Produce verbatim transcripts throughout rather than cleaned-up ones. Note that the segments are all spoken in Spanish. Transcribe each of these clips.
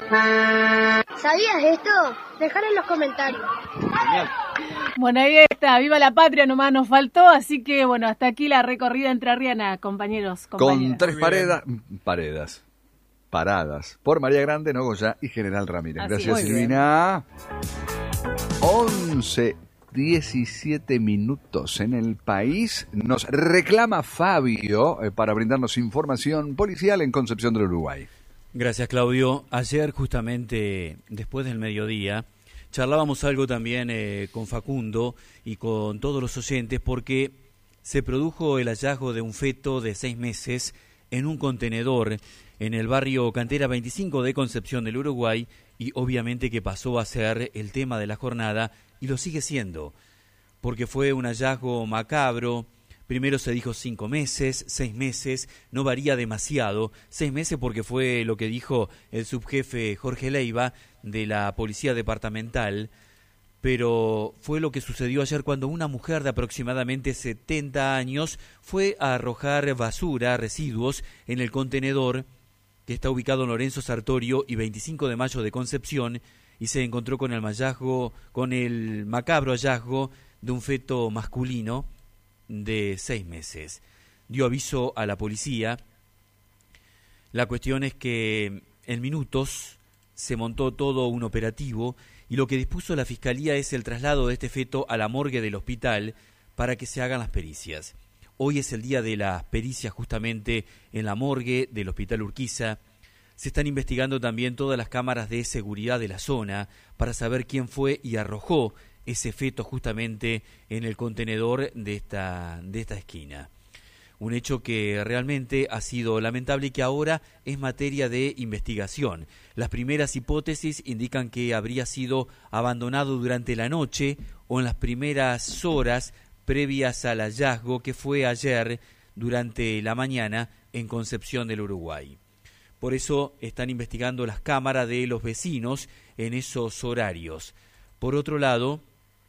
¿Sabías esto? Dejalo en los comentarios. Genial. Bueno, ahí está, viva la patria, nomás nos faltó, así que bueno, hasta aquí la recorrida entrerriana, compañeros, compañeras. Con tres paredas, paredas, paradas, por María Grande, Nogoyá y General Ramírez. Así Gracias, es. Silvina. once, diecisiete minutos en el país. Nos reclama Fabio eh, para brindarnos información policial en Concepción del Uruguay. Gracias, Claudio. Ayer, justamente después del mediodía, charlábamos algo también eh, con Facundo y con todos los oyentes porque se produjo el hallazgo de un feto de seis meses en un contenedor en el barrio Cantera veinticinco de Concepción del Uruguay y obviamente que pasó a ser el tema de la jornada y lo sigue siendo porque fue un hallazgo macabro. Primero se dijo cinco meses, seis meses, no varía demasiado. Seis meses porque fue lo que dijo el subjefe Jorge Leiva de la Policía Departamental, pero fue lo que sucedió ayer cuando una mujer de aproximadamente setenta años fue a arrojar basura, residuos, en el contenedor que está ubicado en Lorenzo Sartorio y veinticinco de mayo de Concepción y se encontró con el hallazgo, con el macabro hallazgo de un feto masculino de seis meses. Dio aviso a la policía. La cuestión es que en minutos se montó todo un operativo y lo que dispuso la Fiscalía es el traslado de este feto a la morgue del hospital para que se hagan las pericias. Hoy es el día de las pericias justamente en la morgue del Hospital Urquiza. Se están investigando también todas las cámaras de seguridad de la zona para saber quién fue y arrojó ese feto justamente en el contenedor de esta, de esta esquina. Un hecho que realmente ha sido lamentable y que ahora es materia de investigación. Las primeras hipótesis indican que habría sido abandonado durante la noche o en las primeras horas previas al hallazgo que fue ayer durante la mañana en Concepción del Uruguay. Por eso están investigando las cámaras de los vecinos en esos horarios. Por otro lado,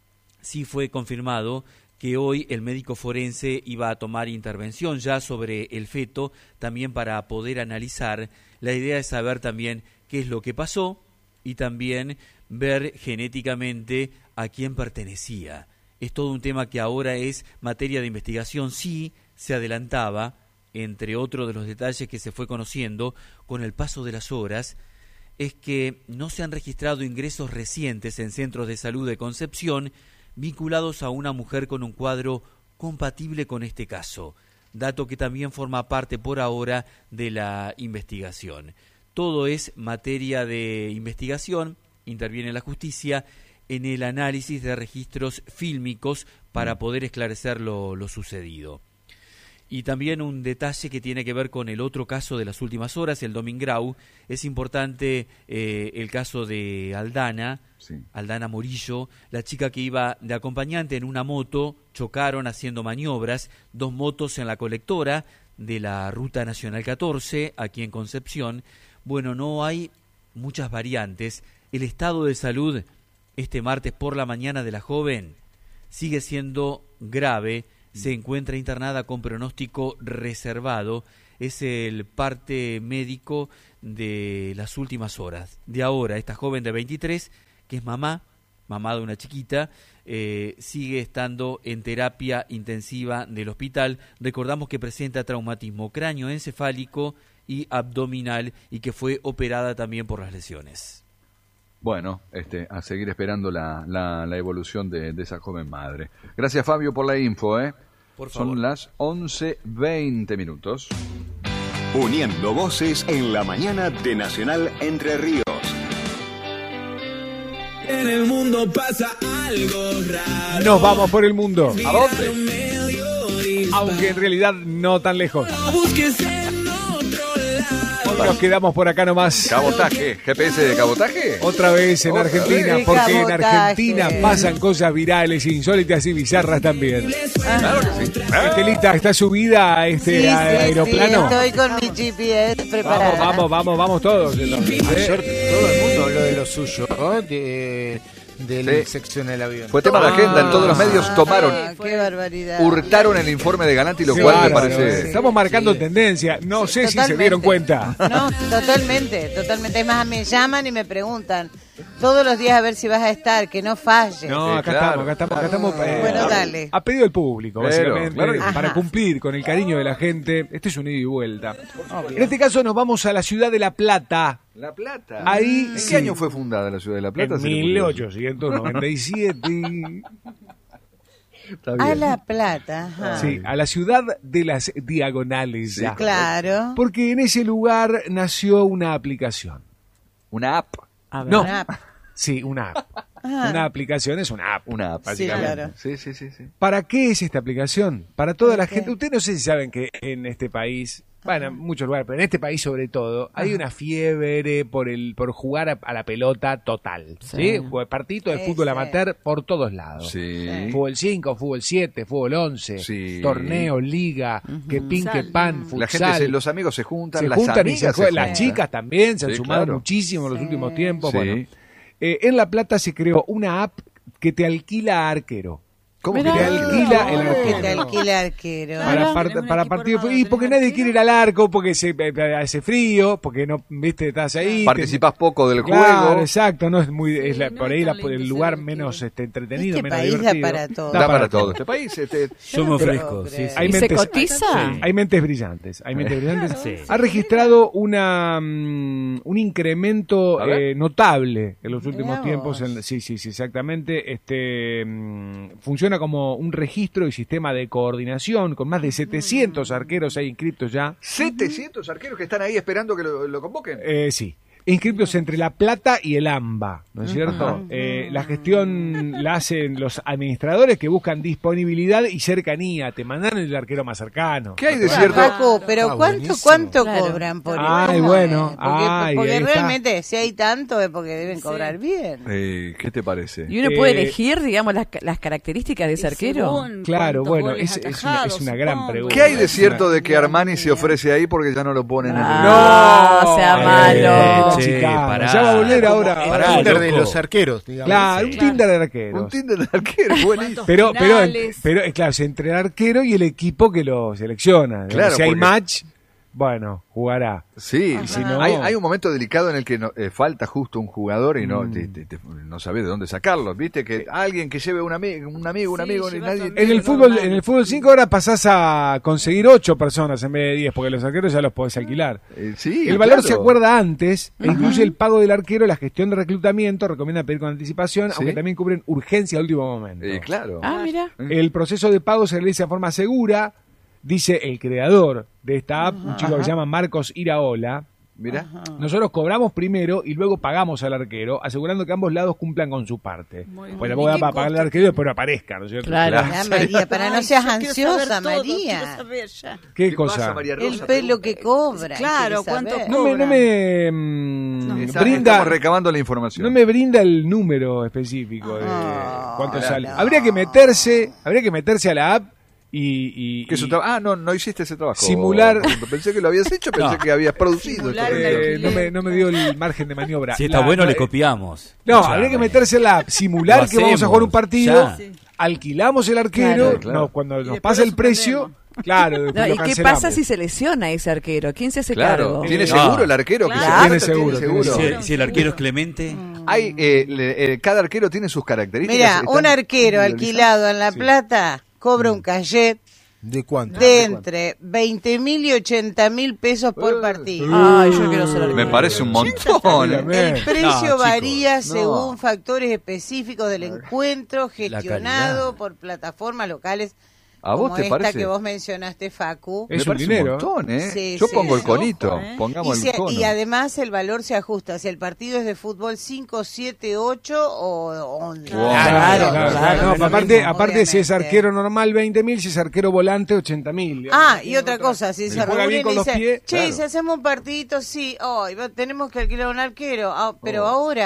sí fue confirmado que hoy el médico forense iba a tomar intervención ya sobre el feto, también para poder analizar. La idea es saber también qué es lo que pasó y también ver genéticamente a quién pertenecía. Es todo un tema que ahora es materia de investigación. Sí se adelantaba, entre otros de los detalles que se fue conociendo con el paso de las horas, es que no se han registrado ingresos recientes en centros de salud de Concepción vinculados a una mujer con un cuadro compatible con este caso, dato que también forma parte por ahora de la investigación. Todo es materia de investigación, interviene la justicia en el análisis de registros fílmicos para poder esclarecer lo, lo sucedido. Y también un detalle que tiene que ver con el otro caso de las últimas horas, el Domingrau. Es importante eh, el caso de Aldana, sí. Aldana Morillo, la chica que iba de acompañante en una moto, chocaron haciendo maniobras, dos motos en la colectora de la Ruta Nacional catorce, aquí en Concepción. Bueno, no hay muchas variantes. El estado de salud este martes por la mañana de la joven sigue siendo grave. Se encuentra internada con pronóstico reservado. Es el parte médico de las últimas horas. De ahora, esta joven de veintitrés, que es mamá, mamá de una chiquita, eh, sigue estando en terapia intensiva del hospital. Recordamos que presenta traumatismo cráneoencefálico y abdominal y que fue operada también por las lesiones. Bueno, este, a seguir esperando la, la, la evolución de, de esa joven madre. Gracias, Fabio, por la info, ¿eh? Por favor. Son las once veinte minutos. Uniendo voces en la mañana de Nacional Entre Ríos. En el mundo pasa algo raro. Nos vamos por el mundo. ¿A dónde? Aunque en realidad no tan lejos. Busques en otro lado. Nos quedamos por acá nomás. ¿Cabotaje? ¿G P S de cabotaje? Otra vez en Otra Argentina, vez. porque en Cabotaje. Argentina pasan cosas virales, insólitas y bizarras también. Claro que sí. Estelita, ¿está subida a este Sí, sí, aeroplano? sí, estoy con mi G P S Vamos, preparada. vamos, vamos, vamos todos. Entonces, ¿eh? Ayer todo el mundo lo de lo suyo, ¿no? De, del Sí. sección del avión. Fue tema de agenda, en todos los medios tomaron, Ah, qué barbaridad. hurtaron el informe de Galanti, lo Qué cual me bárbaro, parece... eh. Estamos marcando Sí. tendencia. No sé si se Totalmente. dieron cuenta. No, totalmente, totalmente. Es más, me llaman y me preguntan todos los días a ver si vas a estar, que no falles. No, Sí, acá claro. estamos, acá estamos, acá estamos. eh, Bueno, a- dale. A pedido del público, Pero, básicamente, claro que sí. para Ajá. cumplir con el cariño de la gente. Este es un ida y vuelta. En este caso nos vamos a la ciudad de La Plata. La Plata. Ahí ¿En sí. qué año fue fundada la ciudad de La Plata? En Sería mil curioso. ochocientos noventa y siete. Está A bien. La Plata, ajá. Sí, a la ciudad de las diagonales. Sí, ya. Claro. Porque en ese lugar nació una aplicación. Una app. A ver. No. Una app. Sí, una app. Ajá. Una aplicación es una app. Una app. Sí, básicamente. claro. Sí, sí, sí, sí. ¿Para qué es esta aplicación? Para toda ¿Para la qué? gente. Ustedes no sé si saben que en este país, bueno, en muchos lugares, pero en este país sobre todo, hay una fiebre por el por jugar a, a la pelota total. ¿Sí? Sí. Jue- Partido de Sí, fútbol sí. amateur por todos lados. Sí. Fútbol cinco, fútbol siete, fútbol once, Sí. torneo, liga, que pin, que pan, futsal. La gente, se- los amigos se juntan, se las juntan y se amigas juegan. se Las juntan. chicas también se han Sí, sumado claro. muchísimo en los Sí. últimos tiempos. Sí. Bueno, eh, en La Plata se creó una app que te alquila arquero. ¿Cómo Mirá. que Te alquila el Que arquero. te alquila arquero. Para, Claro. par- Tenemos un para equipo partido armado, y porque tenemos nadie quiere ir al arco, porque se, eh, hace frío, porque no, viste, estás ahí. Participás te- poco del Claro, juego. exacto, no es muy, Sí, es la- no por es ahí la- tan lindo el ser lugar arquero. menos este, entretenido, Este menos país da divertido. para todo. Da para todo. Este país, este, Somos Pero- frescos, sí, sí. Hay ¿Y se mentes- cotiza? Sí. Hay mentes brillantes, hay mentes brillantes. Sí. Ha registrado una mm, un incremento A ver. eh, notable en los últimos Mirá tiempos. vos. En- sí, sí, sí, exactamente. Este mm, funciona como un registro y sistema de coordinación con más de setecientos arqueros ahí inscritos ya. setecientos arqueros que están ahí esperando que lo, lo convoquen. Eh, sí. Inscritos entre La Plata y el AMBA, ¿no es cierto? Eh, la gestión la hacen los administradores que buscan disponibilidad y cercanía. Te mandan el arquero más cercano. ¿Qué hay de Ah, cierto? Paco, pero Ah, ¿cuánto, buenísimo. cuánto Claro. cobran por Ay, eso? bueno, Porque, ay, porque ahí está. realmente si hay tanto es porque deben cobrar bien. Eh, ¿Qué te parece? ¿Y uno puede Eh, elegir, digamos, las, las características de ese arquero? Claro, cuántos bueno, goles es- es una- atajados, es una gran supongo. pregunta. ¿Qué hay de cierto de que Armani se ofrece ahí porque ya no lo ponen en el... Ah, no, sea Eh, malo. che, Chicano, pará. pará. Ya va a volver ahora. El Pará, Tinder de loco. los arqueros, digamos. Claro, un Sí. Tinder de arqueros. Un Tinder de arquero, buenísimo. Pero, pero, Finales. pero, eh, claro, es entre el arquero y el equipo que lo selecciona. Claro, si hay porque- match, bueno, jugará. Sí, si no- hay, hay un momento delicado en el que no- eh, falta justo un jugador y no Mm. te- te- te- no sabés de dónde sacarlo. Viste que alguien que lleve un amigo, un amigo, un Sí, amigo, llevas nadie. tu En el Pero fútbol, normal. en el fútbol cinco ahora pasás a conseguir ocho personas en vez de diez, porque los arqueros ya los podés alquilar. Eh, sí, El valor claro. se acuerda antes e incluye el pago del arquero, la gestión de reclutamiento, recomienda pedir con anticipación, Sí. aunque también cubren urgencia a último momento. Eh, claro. Ah, mira. El proceso de pago se realiza de forma segura, dice el creador de esta app, un chico que se llama Marcos Iraola. Mira. Nosotros cobramos primero y luego pagamos al arquero, asegurando que ambos lados cumplan con su parte. Muy Pues bien. la ¿Y boda qué para pagar al costo arquero y después no aparezca, ¿no es cierto? Claro. Ya, María, para no seas Ay, yo quiero ansiosa, saber todo, María. quiero saber ya. ¿Qué, ¿Qué cosa? pasa, María Rosa? El pelo que cobra. Claro, quiere ¿cuánto saber. No me, no cobran? me mm, Está- brinda, Estamos recabando la información. no me brinda el número específico de Ah, cuánto no. sale. Habría que meterse, habría que meterse a la app y, y- ¿Qué es un y- tra- ah, no, no hiciste ese trabajo. Simular- Pensé que lo habías hecho, pensé No. que habías producido. Simular todo un esto. eh, no me, no me dio el margen de maniobra. Si está La- bueno, no, le eh, copiamos. No, Escuchame. habría que meterse en la app, simular Lo que vamos a hacemos, jugar un partido, ya. Sí. alquilamos el arquero, Claro, claro. no, cuando Y nos después pasa lo el precio, suspendemos. claro, después No, lo ¿y qué cancelamos. pasa si se lesiona ese arquero? ¿Quién se hace Claro, cargo? ¿tiene Eh, seguro no. el arquero? que Claro. se Tiene trata? seguro, tiene Si, seguro. el- si el arquero es Clemente, Hay, eh, le- eh, cada arquero tiene sus características. Mira, están un arquero individualizadas. alquilado en La Sí. Plata cobra un cachet ¿De cuánto? de entre veinte mil y ochenta mil pesos por Eh, partido. Ay, yo quiero ser arquero. Me parece un montón. Dígame. El precio No, chicos, varía no. según factores específicos del encuentro gestionado calidad. por plataformas locales ¿A vos como te esta parece? que vos mencionaste, Facu. Es Me un parece dinero. un montón, ¿eh? Sí, Yo sí. pongo el Ojo, conito, ¿eh? pongamos Y, se- el cono. y además el valor se ajusta si el partido es de fútbol cinco, siete, ocho o once. Wow. Claro, Claro, claro, claro, no, es lo aparte, mismo, aparte si es obviamente. arquero normal veinte mil, si es arquero volante ochenta mil. Ah, y otra cosa, si Si se juega bien reúnen con y los dicen, pies, che, claro. si hacemos un partidito, sí, hoy tenemos que alquilar un arquero, ah, pero ahora,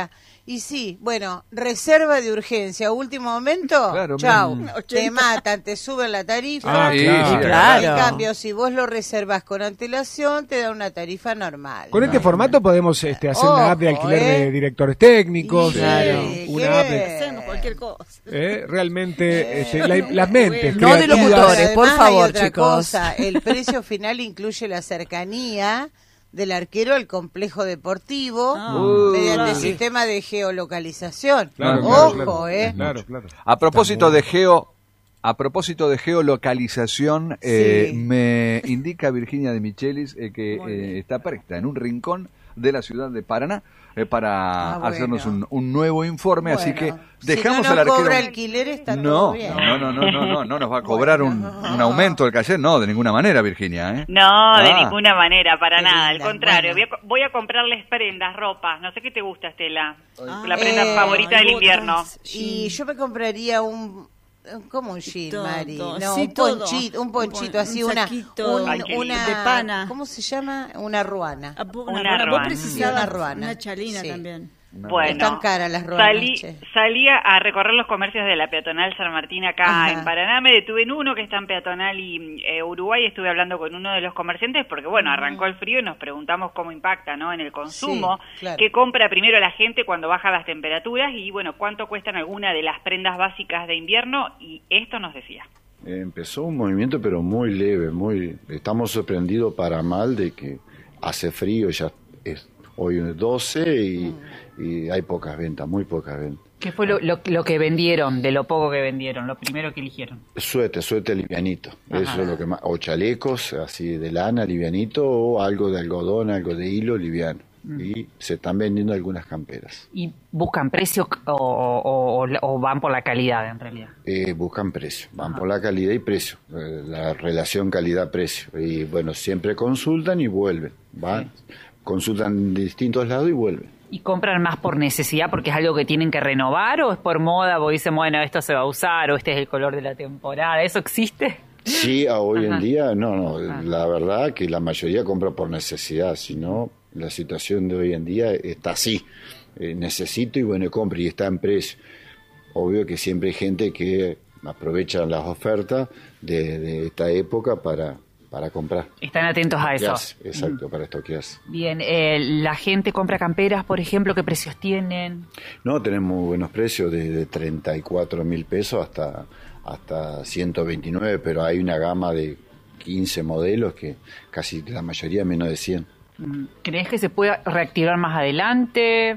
Y sí, bueno, reserva de urgencia, último momento, Claro, chau, mm. te matan, te suben la tarifa. Ah, Sí, claro. sí, En claro. cambio, si vos lo reservas con antelación, te da una tarifa normal. Con este formato podemos este, hacer Ojo, una app de alquiler eh. de directores técnicos, Sí, eh, ¿qué? una app de- Hacemos cualquier cosa. eh, realmente este, la- las mentes No de creativas. locutores, Pero por además hay favor, otra chicos. cosa, el precio final incluye la cercanía del arquero al complejo deportivo Ah. mediante Claro. sistema de geolocalización. Claro, Ojo, claro, claro. eh. Claro, claro. A propósito de geo, a propósito de geolocalización, eh, Sí. me indica Virginia de Michelis eh, que eh, está presta en un rincón de la ciudad de Paraná eh, para Ah, bueno. hacernos un, un nuevo informe, así que Bueno, dejamos si no al nos arquero. cobra alquiler está no, todo bien. no, no, no, no, no, no nos va a cobrar un, un aumento del cayer, no, de ninguna manera, Virginia, ¿eh? No, de Ah. ninguna manera, para Qué nada. linda, Al contrario, bueno. voy, a, co- voy a comprarles prendas, ropas. No sé qué te gusta, Estela. Ah. La prenda Eh, favorita del botas, invierno. Y yo me compraría un como un jean, Todo, Mari. todo. No, Sí, un todo. ponchito, un Un ponchito pon- así, un una, saquito. un- Ay, qué una lindo. De pana. ¿Cómo se llama? Una ruana. Ah, Una, Una ruana. ruana. Vos precisabas Una ruana. una chalina Sí. también. Bueno, Están caras las ruanas, salí, che. salí a a recorrer los comercios de la peatonal San Martín acá Ajá. en Paraná. Me detuve en uno que está en peatonal y eh, Uruguay. Estuve hablando con uno de los comerciantes porque, bueno, arrancó el frío y nos preguntamos cómo impacta, ¿no?, en el consumo. Sí, claro. ¿Qué compra primero la gente cuando bajan las temperaturas? Y, bueno, ¿cuánto cuestan algunas de las prendas básicas de invierno? Y esto nos decía. Empezó un movimiento pero muy leve, muy estamos sorprendidos para mal de que hace frío, ya es hoy es doce y, y hay pocas ventas, muy pocas ventas. ¿Qué fue lo, lo, lo que vendieron, de lo poco que vendieron, lo primero que eligieron? Suéter, suéter livianito, Ajá. eso es lo que más, o chalecos así de lana livianito o algo de algodón, algo de hilo liviano. Y se están vendiendo algunas camperas. ¿Y buscan precio o, o- o- o van por la calidad en realidad? Eh, buscan precio, van por la calidad y precio, eh, la relación calidad-precio. Y bueno, siempre consultan y vuelven, van, consultan en distintos lados y vuelven. ¿Y compran más por necesidad porque es algo que tienen que renovar o es por moda porque dicen, bueno, esto se va a usar o este es el color de la temporada? ¿Eso existe? Sí, a hoy Ajá. en día, no, no, Ah. la verdad que la mayoría compra por necesidad, si no, la situación de hoy en día está así, eh, necesito y bueno, compro y está en precio. Obvio que siempre hay gente que aprovecha las ofertas de, de esta época para, para comprar. Están atentos a eso. Estoquearse, exacto, para estoquearse. Bien, eh, la gente compra camperas, por ejemplo, ¿qué precios tienen? No, tenemos muy buenos precios, desde treinta y cuatro mil pesos hasta, hasta ciento veintinueve, pero hay una gama de quince modelos que casi la mayoría menos de cien. ¿Crees que se puede reactivar más adelante?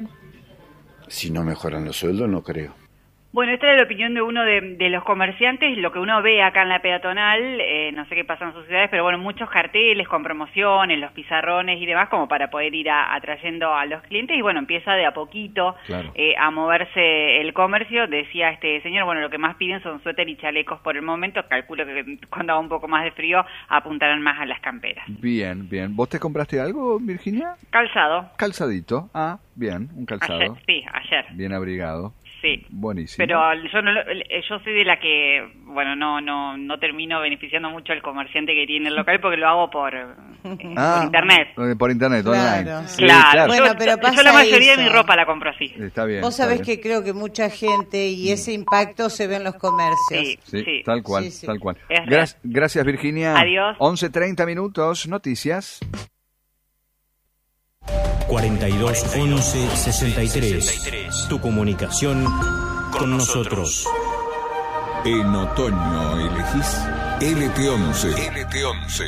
Si no mejoran los sueldos, no creo. Bueno, esta es la opinión de uno de, de los comerciantes, lo que uno ve acá en la peatonal, eh, no sé qué pasa en sus ciudades, pero bueno, muchos carteles con promociones, los pizarrones y demás, como para poder ir a- atrayendo a los clientes, y bueno, empieza de a poquito Claro. eh, a moverse el comercio. Decía este señor, bueno, lo que más piden son suéter y chalecos por el momento, calculo que cuando haga un poco más de frío apuntarán más a las camperas. Bien, bien. ¿Vos te compraste algo, Virginia? Calzado. Calzadito. Ah, bien, un calzado. Ayer, sí, ayer. Bien abrigado. Sí. Buenísimo. Pero yo no, lo- yo soy de la que, bueno, no no no termino beneficiando mucho al comerciante que tiene el local porque lo hago por, eh, Ah, por internet. eh, Por internet, Claro. online. Sí, Claro, Bueno, yo, pero yo pasa la mayoría eso. de mi ropa la compro así. Está bien. Vos está sabés bien. que creo que mucha gente y ese impacto se ve en los comercios. Sí, Sí, tal cual, Sí, sí. tal cual. Es Gra- gracias, Virginia. Adiós. once treinta minutos, noticias. cuarenta y dos once sesenta y tres. Tu comunicación con nosotros. En otoño elegís L T once. L T once.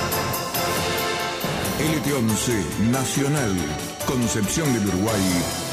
L T once Nacional, Concepción del Uruguay.